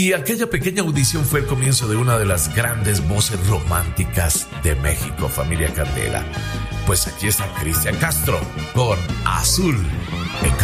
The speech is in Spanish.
Y aquella pequeña audición fue el comienzo de una de las grandes voces románticas de México, familia Candela. Pues aquí está Cristian Castro con Azul.